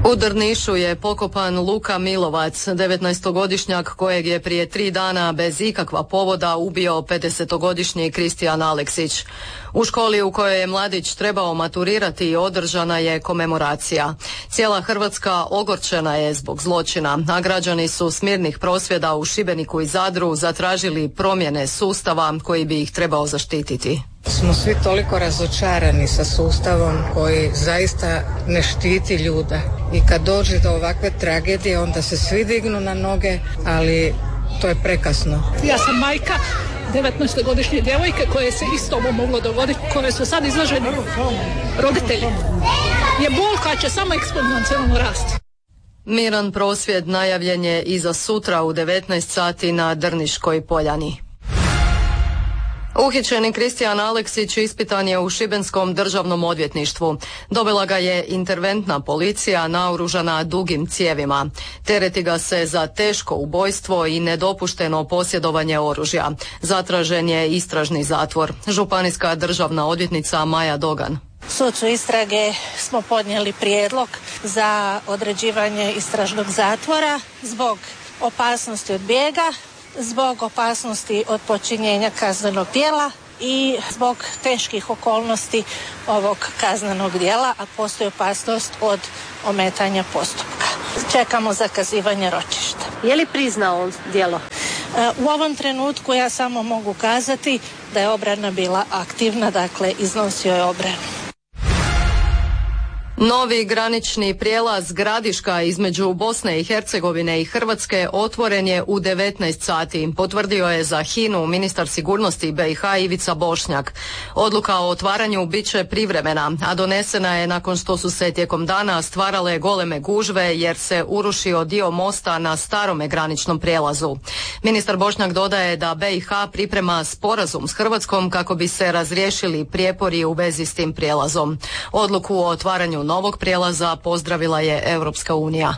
U Drnišu je pokopan Luka Milovac, 19-godišnjak kojeg je prije 3 dana bez ikakva povoda ubio 50-godišnji Kristijan Aleksić. U školi u kojoj je mladić trebao maturirati održana je komemoracija. Cijela Hrvatska ogorčena je zbog zločina, a građani su s mirnih prosvjeda u Šibeniku i Zadru zatražili promjene sustava koji bi ih trebao zaštititi. Smo svi toliko razočarani sa sustavom koji zaista ne štiti ljude. I kad dođe do ovakve tragedije, onda se svi dignu na noge, ali to je prekasno. Ja sam majka 19-godišnje djevojke koje se isto ovo moglo dogoditi, koje su sad izloženi roditelji. Je bol koja će samo eksponencijalno rasti. Miran prosvjed najavljen je i za sutra u 19 sati na Drniškoj poljani. Uhićeni Kristijan Aleksić ispitan je u Šibenskom državnom odvjetništvu. Dobila ga je interventna policija naoružana dugim cijevima. Tereti ga se za teško ubojstvo i nedopušteno posjedovanje oružja. Zatražen je istražni zatvor. Županijska državna odvjetnica Maja Dogan. Sucu istrage smo podnijeli prijedlog za određivanje istražnog zatvora zbog opasnosti od bijega, zbog opasnosti od počinjenja kaznenog djela i zbog teških okolnosti ovog kaznenog djela, a postoji opasnost od ometanja postupka. Čekamo zakazivanje ročišta. Je li priznao on djelo? U ovom trenutku ja samo mogu kazati da je obrana bila aktivna, dakle iznosio je obranu. Novi granični prijelaz Gradiška između Bosne i Hercegovine i Hrvatske otvoren je u 19 sati, potvrdio je za HINA-u ministar sigurnosti BiH Ivica Bošnjak. Odluka o otvaranju bit će privremena, a donesena je nakon što su se tijekom dana stvarale goleme gužve jer se urušio dio mosta na starome graničnom prijelazu. Ministar Bošnjak dodaje da BiH priprema sporazum s Hrvatskom kako bi se razriješili prijepori u vezi s tim prijelazom. Odluku o otvaranju novog prijelaza pozdravila je Europska unija.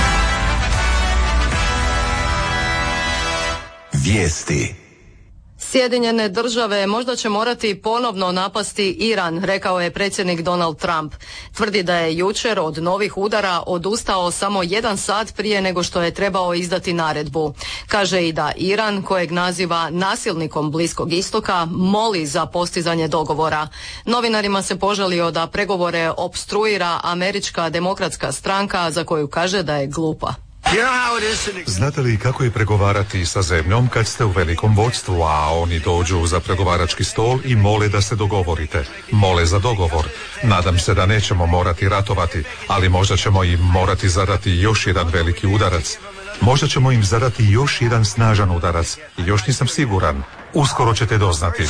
Vijesti. Sjedinjene države možda će morati ponovno napasti Iran, rekao je predsjednik Donald Trump. Tvrdi da je jučer od novih udara odustao samo 1 sat prije nego što je trebao izdati naredbu. Kaže i da Iran, kojeg naziva nasilnikom Bliskog istoka, moli za postizanje dogovora. Novinarima se požalio da pregovore opstruira Američka demokratska stranka za koju kaže da je glupa. Znate li kako je pregovarati sa zemljom kad ste u velikom vodstvu, a oni dođu za pregovarački stol i mole da se dogovorite? Mole za dogovor. Nadam se da nećemo morati ratovati, ali možda ćemo im morati zadati još jedan veliki udarac. Možda ćemo im zadati još jedan snažan udarac. Još nisam siguran. Uskoro ćete doznati.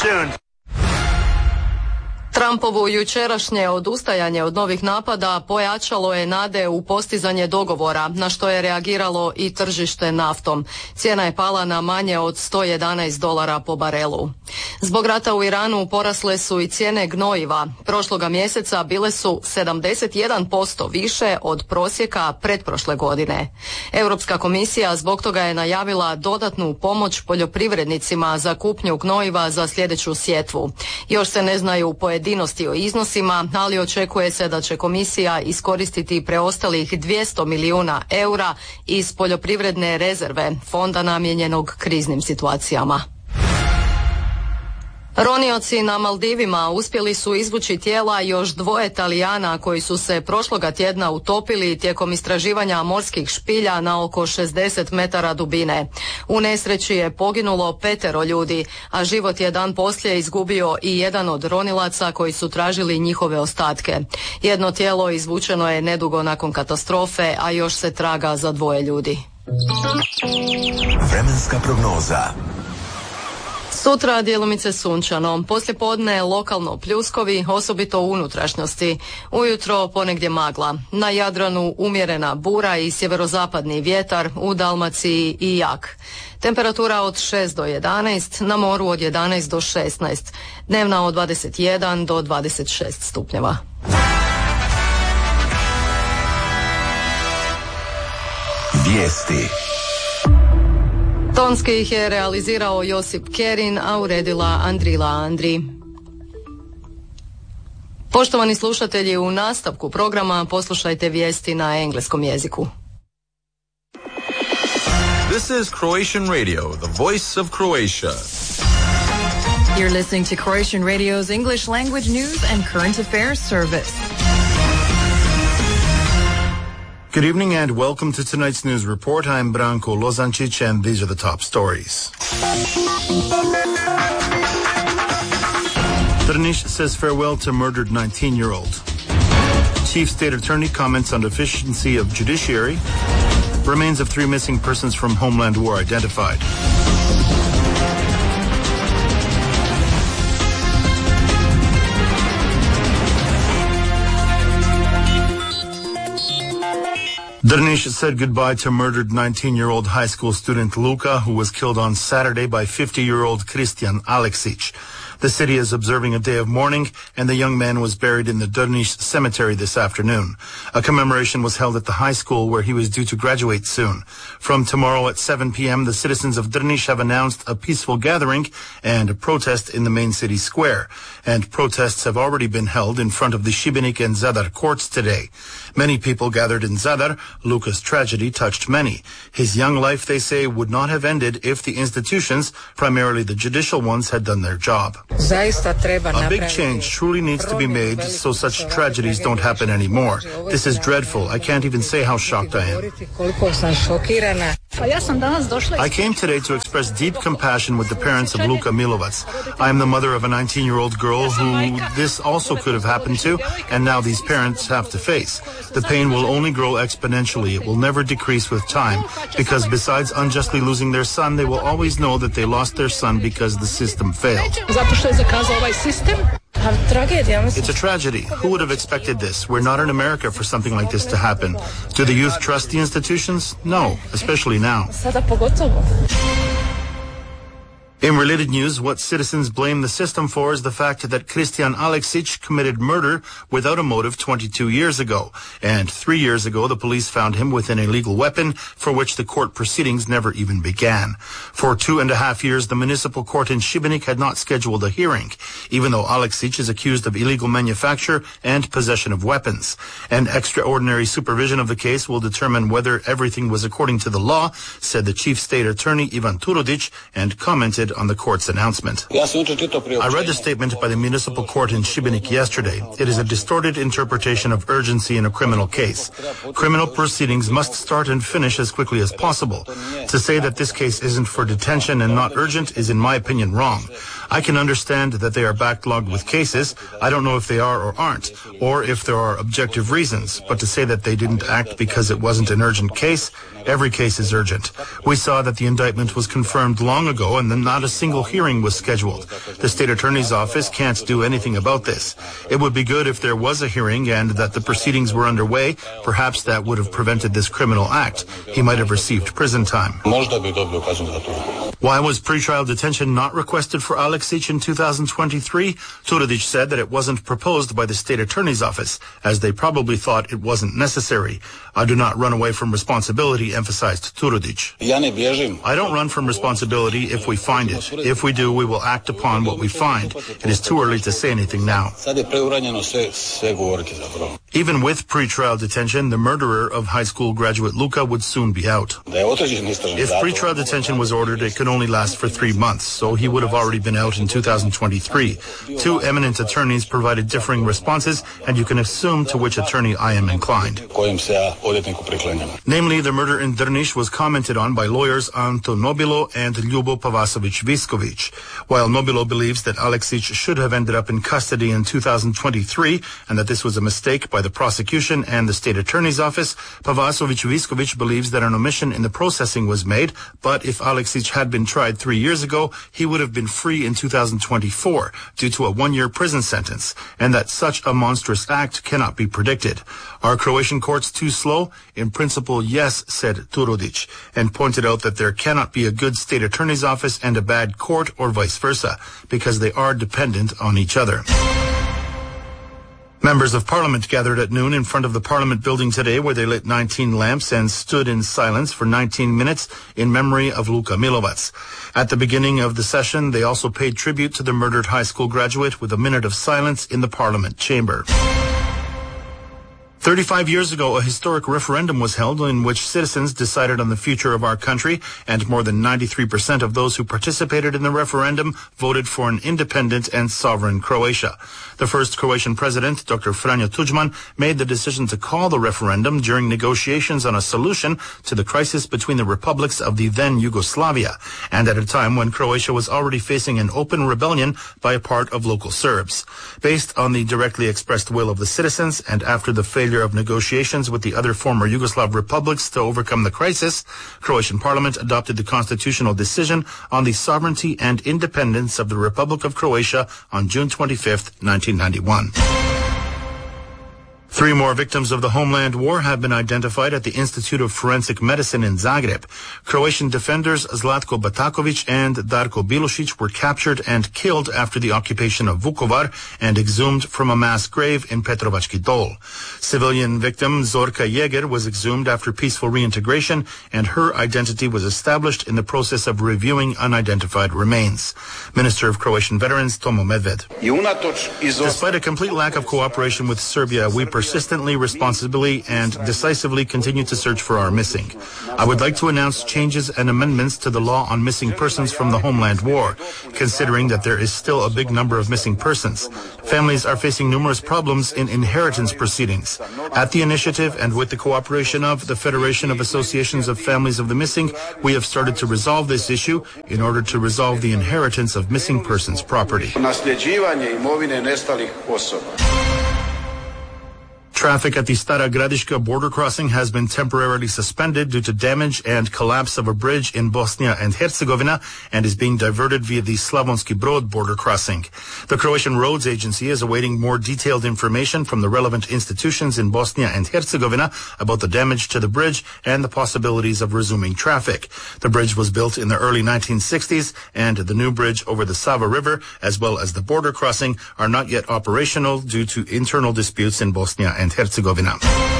Trumpovo jučerašnje odustajanje od novih napada pojačalo je nade u postizanje dogovora, na što je reagiralo i tržište naftom. Cijena je pala na manje od $111 po barelu. Zbog rata u Iranu porasle su i cijene gnojiva. Prošloga mjeseca bile su 71% više od prosjeka pretprošle godine. Europska komisija zbog toga je najavila dodatnu pomoć poljoprivrednicima za kupnju gnojiva za sljedeću sjetvu. Još se ne znaju pojedinosti o iznosima, ali očekuje se da će komisija iskoristiti preostalih 200 milijuna eura iz poljoprivredne rezerve, fonda namijenjenog kriznim situacijama. Ronioci na Maldivima uspjeli su izvući tijela još 2 Talijana koji su se prošloga tjedna utopili tijekom istraživanja morskih špilja na oko 60 metara dubine. U nesreći je poginulo 5 ljudi, a život je dan poslije izgubio i jedan od ronilaca koji su tražili njihove ostatke. Jedno tijelo izvučeno je nedugo nakon katastrofe, a još se traga za 2 ljudi. Vremenska prognoza. Sutra djelomice sunčano, poslijepodne lokalno pljuskovi, osobito u unutrašnjosti. Ujutro ponegdje magla. Na Jadranu umjerena bura i sjeverozapadni vjetar, u Dalmaciji i jak. Temperatura od 6 do 11, na moru od 11 do 16, dnevna od 21 do 26 stupnjeva. Vijesti. Tonski ih je realizirao Josip Kerin, a uredila Andrila Andri. Poštovani slušatelji, u nastavku programa poslušajte vijesti na engleskom jeziku. This is Croatian Radio, the voice of Croatia. You're listening to Croatian Radio's English language news and current affairs service. Good evening and welcome to tonight's news report. I'm Branko Lozancic and these are the top stories. Drniš says farewell to murdered 19-year-old. Chief State Attorney comments on deficiency of judiciary. Remains of 3 missing persons from Homeland War identified. Drniš said goodbye to murdered 19-year-old high school student Luka, who was killed on Saturday by 50-year-old Kristijan Aleksić. The city is observing a day of mourning, and the young man was buried in the Drniš cemetery this afternoon. A commemoration was held at the high school where he was due to graduate soon. From tomorrow at 7 p.m., the citizens of Drniš have announced a peaceful gathering and a protest in the main city square. And protests have already been held in front of the Šibenik and Zadar courts today. Many people gathered in Zadar. Luka's tragedy touched many. His young life, they say, would not have ended if the institutions, primarily the judicial ones, had done their job. A big change truly needs to be made so such tragedies don't happen anymore. This is dreadful. I can't even say how shocked I am. I came today to express deep compassion with the parents of Luka Milovac. I am the mother of a 19-year-old girl who this also could have happened to, and now these parents have to face. The pain will only grow exponentially. It will never decrease with time, because besides unjustly losing their son, they will always know that they lost their son because the system failed. It's a tragedy. Who would have expected this? We're not in America for something like this to happen. Do the youth trust the institutions? No, especially now. In related news, what citizens blame the system for is the fact that Kristijan Aleksić committed murder without a motive 22 years ago. And 3 years ago, the police found him with an illegal weapon for which the court proceedings never even began. For 2.5 years, the municipal court in Šibenik had not scheduled a hearing, even though Aleksić is accused of illegal manufacture and possession of weapons. An extraordinary supervision of the case will determine whether everything was according to the law, said the chief state attorney Ivan Turudić, and commented on the court's announcement. I read the statement by the municipal court in Šibenik yesterday. It is a distorted interpretation of urgency in a criminal case. Criminal proceedings must start and finish as quickly as possible. To say that this case isn't for detention and not urgent is, in my opinion, wrong. I can understand that they are backlogged with cases. I don't know if they are or aren't, or if there are objective reasons. But to say that they didn't act because it wasn't an urgent case, every case is urgent. We saw that the indictment was confirmed long ago and then not a single hearing was scheduled. The state attorney's office can't do anything about this. It would be good if there was a hearing and that the proceedings were underway. Perhaps that would have prevented this criminal act. He might have received prison time. Why was pretrial detention not requested for Aleksić in 2023? Turudić said that it wasn't proposed by the state attorney's office, as they probably thought it wasn't necessary. I do not run away from responsibility, emphasized Turudić. I don't run from responsibility if we find it. If we do, we will act upon what we find. It is too early to say anything now. Even with pretrial detention, the murderer of high school graduate Luka would soon be out. If pretrial detention was ordered, it could only last for 3 months, so he would have already been out in 2023. 2 eminent attorneys provided differing responses, and you can assume to which attorney I am inclined. Namely, the murder in Drniš was commented on by lawyers Anto Nobilo and Ljubo Pavasović-Visković. While Nobilo believes that Aleksić should have ended up in custody in 2023 and that this was a mistake by the prosecution and the state attorney's office, Pavasović-Visković believes that an omission in the processing was made, but if Aleksić had been tried 3 years ago, he would have been free in 2024 due to a 1-year prison sentence, and that such a monstrous act cannot be predicted. Are Croatian courts too slow? In principle, yes, said Turudić, and pointed out that there cannot be a good state attorney's office and a bad court or vice versa, because they are dependent on each other. Members of Parliament gathered at noon in front of the Parliament building today, where they lit 19 lamps and stood in silence for 19 minutes in memory of Luka Milovac. At the beginning of the session, they also paid tribute to the murdered high school graduate with a minute of silence in the Parliament chamber. 35 years ago, a historic referendum was held in which citizens decided on the future of our country, and more than 93% of those who participated in the referendum voted for an independent and sovereign Croatia. The first Croatian president, Dr. Franjo Tuđman, made the decision to call the referendum during negotiations on a solution to the crisis between the republics of the then Yugoslavia, and at a time when Croatia was already facing an open rebellion by a part of local Serbs. Based on the directly expressed will of the citizens, and after the failure of negotiations with the other former Yugoslav republics to overcome the crisis, Croatian Parliament adopted the constitutional decision on the sovereignty and independence of the Republic of Croatia on June 25, 1991. 3 more victims of the Homeland War have been identified at the Institute of Forensic Medicine in Zagreb. Croatian defenders Zlatko Bataković and Darko Bilušić were captured and killed after the occupation of Vukovar and exhumed from a mass grave in Petrovački Dol. Civilian victim Zorka Jeger was exhumed after peaceful reintegration, and her identity was established in the process of reviewing unidentified remains. Minister of Croatian Veterans Tomo Medved. Despite a complete lack of cooperation with Serbia, we persistently, responsibly, and decisively continue to search for our missing. I would like to announce changes and amendments to the law on missing persons from the Homeland War, considering that there is still a big number of missing persons. Families are facing numerous problems in inheritance proceedings. At the initiative and with the cooperation of the Federation of Associations of Families of the Missing, we have started to resolve this issue in order to resolve the inheritance of missing persons' property. Traffic at the Stara Gradiška border crossing has been temporarily suspended due to damage and collapse of a bridge in Bosnia and Herzegovina, and is being diverted via the Slavonski Brod border crossing. The Croatian Roads Agency is awaiting more detailed information from the relevant institutions in Bosnia and Herzegovina about the damage to the bridge and the possibilities of resuming traffic. The bridge was built in the early 1960s, and the new bridge over the Sava River, as well as the border crossing, are not yet operational due to internal disputes in Bosnia and Herzegovina.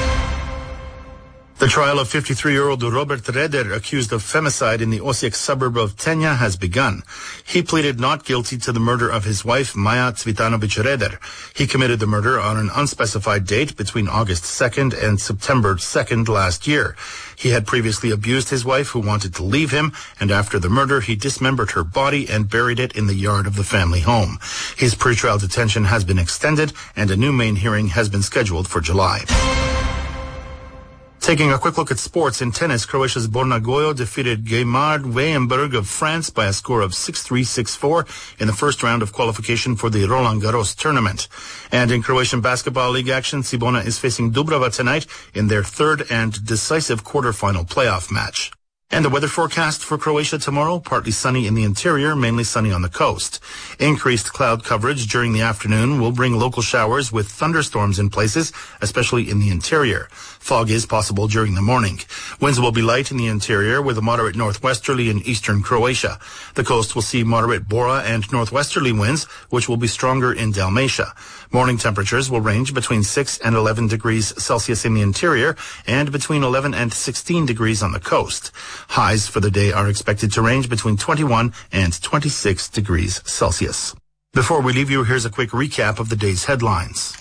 The trial of 53-year-old Robert Reder, accused of femicide in the Osijek suburb of Tenja, has begun. He pleaded not guilty to the murder of his wife, Maja Cvitanović Reder. He committed the murder on an unspecified date between August 2nd and September 2nd last year. He had previously abused his wife, who wanted to leave him, and after the murder, he dismembered her body and buried it in the yard of the family home. His pretrial detention has been extended, and a new main hearing has been scheduled for July. Taking a quick look at sports, in tennis, Croatia's Borna Gojo defeated Geimard Weyenberg of France by a score of 6-3, 6-4 in the first round of qualification for the Roland Garros tournament. And in Croatian Basketball League action, Cibona is facing Dubrava tonight in their third and decisive quarterfinal playoff match. And the weather forecast for Croatia tomorrow: partly sunny in the interior, mainly sunny on the coast. Increased cloud coverage during the afternoon will bring local showers with thunderstorms in places, especially in the interior. Fog is possible during the morning. Winds will be light in the interior with a moderate northwesterly in eastern Croatia. The coast will see moderate Bora and northwesterly winds, which will be stronger in Dalmatia. Morning temperatures will range between 6 and 11 degrees Celsius in the interior and between 11 and 16 degrees on the coast. Highs for the day are expected to range between 21 and 26 degrees Celsius. Before we leave you, here's a quick recap of the day's headlines.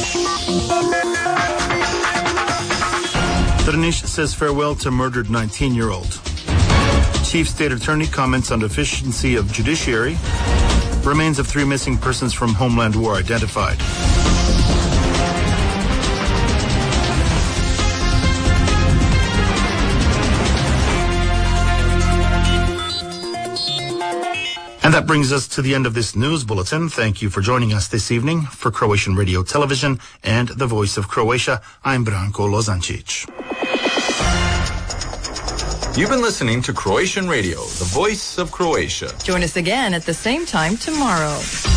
Drniš says farewell to murdered 19-year-old. Chief State Attorney comments on deficiency of judiciary. Remains of 3 missing persons from Homeland War identified. And that brings us to the end of this news bulletin. Thank you for joining us this evening. For Croatian Radio Television and the Voice of Croatia, I'm Branko Lozancic. You've been listening to Croatian Radio, the Voice of Croatia. Join us again at the same time tomorrow.